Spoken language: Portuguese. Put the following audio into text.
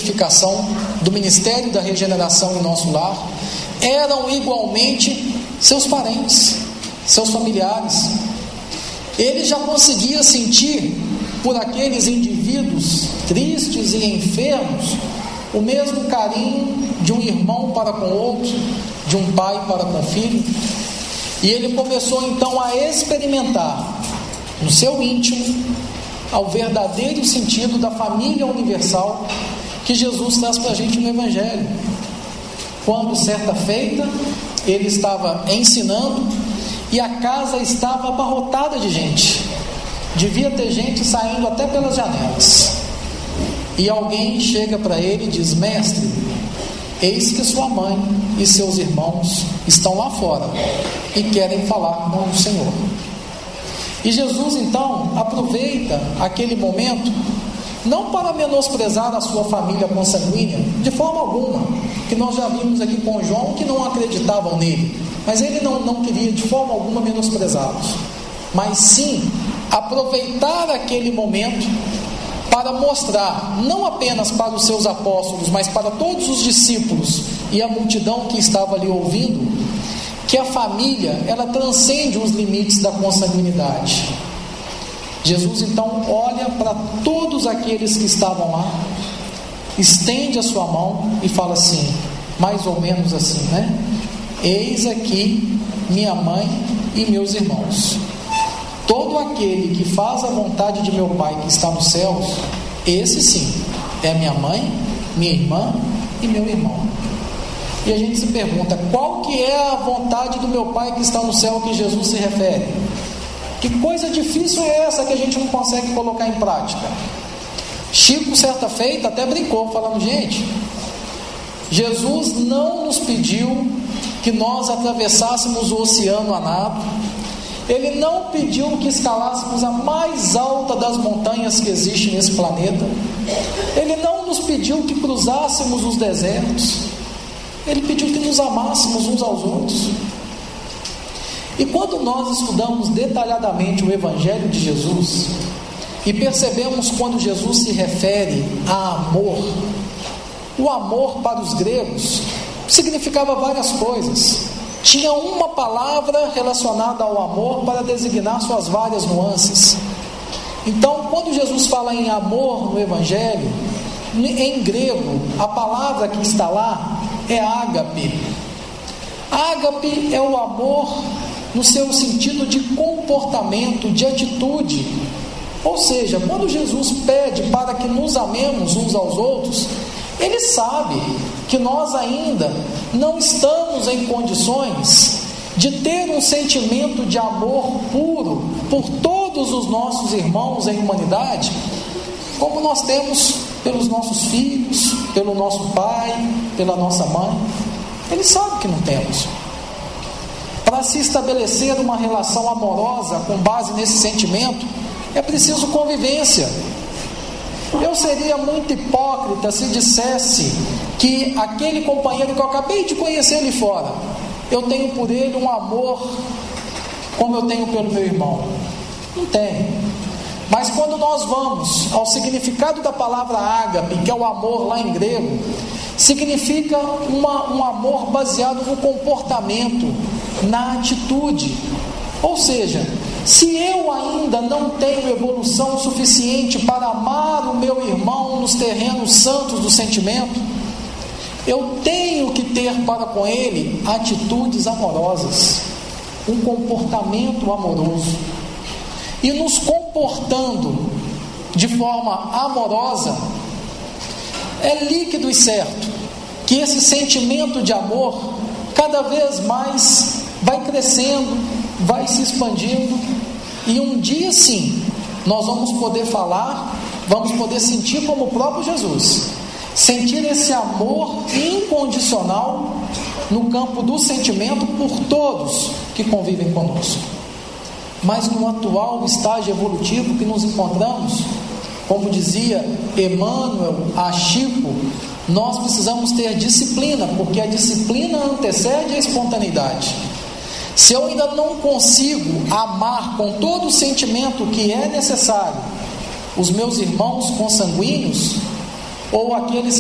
edificação do ministério da regeneração em nosso lar eram igualmente seus parentes, seus familiares. Ele já conseguia sentir por aqueles indivíduos tristes e enfermos o mesmo carinho de um irmão para com outro, de um pai para com o filho. E ele começou então a experimentar no seu íntimo ao verdadeiro sentido da família universal que Jesus traz para a gente no Evangelho. Quando certa feita ele estava ensinando e a casa estava abarrotada de gente, devia ter gente saindo até pelas janelas, e alguém chega para ele e diz: mestre, eis que sua mãe e seus irmãos estão lá fora e querem falar com o Senhor. E Jesus então aproveita aquele momento não para menosprezar a sua família consanguínea, de forma alguma, que nós já vimos aqui com João que não acreditavam nele, mas ele não queria de forma alguma menosprezá-los, mas sim aproveitar aquele momento para mostrar, não apenas para os seus apóstolos, mas para todos os discípulos e a multidão que estava ali ouvindo, que a família, ela transcende os limites da consanguinidade. Jesus então olha para todos aqueles que estavam lá, estende a sua mão e fala assim, mais ou menos assim, né? Eis aqui minha mãe e meus irmãos. Todo aquele que faz a vontade de meu Pai que está nos céus, esse sim é minha mãe, minha irmã e meu irmão. E a gente se pergunta, qual que é a vontade do meu Pai que está no céu que Jesus se refere? Que coisa difícil é essa que a gente não consegue colocar em prática? Chico, certa feita, até brincou, falando, gente, Jesus não nos pediu que nós atravessássemos o oceano a nado. Ele não pediu que escalássemos a mais alta das montanhas que existe nesse planeta. Ele não nos pediu que cruzássemos os desertos. Ele pediu que nos amássemos uns aos outros. E quando nós estudamos detalhadamente o Evangelho de Jesus e percebemos quando Jesus se refere a amor, o amor para os gregos significava várias coisas. Tinha uma palavra relacionada ao amor para designar suas várias nuances. Então, quando Jesus fala em amor no Evangelho, em grego, a palavra que está lá é ágape. Ágape é o amor no seu sentido de comportamento, de atitude. Ou seja, quando Jesus pede para que nos amemos uns aos outros, Ele sabe que nós ainda não estamos em condições de ter um sentimento de amor puro por todos os nossos irmãos em humanidade, como nós temos pelos nossos filhos, pelo nosso pai, pela nossa mãe. Ele sabe que não temos. Para se estabelecer uma relação amorosa com base nesse sentimento, é preciso convivência. Eu seria muito hipócrita se dissesse que aquele companheiro que eu acabei de conhecer ali fora, eu tenho por ele um amor como eu tenho pelo meu irmão. Não tenho. Mas quando nós vamos ao significado da palavra ágape, que é o amor lá em grego, significa um amor baseado no comportamento, na atitude. Ou seja, se eu ainda não tenho evolução suficiente para amar o meu irmão nos terrenos santos do sentimento, eu tenho que ter para com ele atitudes amorosas, um comportamento amoroso. E nos comportando de forma amorosa, é líquido e certo que esse sentimento de amor cada vez mais vai crescendo, vai se expandindo, e um dia sim nós vamos poder falar, vamos poder sentir como o próprio Jesus, sentir esse amor incondicional no campo do sentimento por todos que convivem conosco. Mas no atual estágio evolutivo que nos encontramos, como dizia Emmanuel a Chico, nós precisamos ter disciplina, porque a disciplina antecede a espontaneidade. Se eu ainda não consigo amar com todo o sentimento que é necessário os meus irmãos consanguíneos, ou aqueles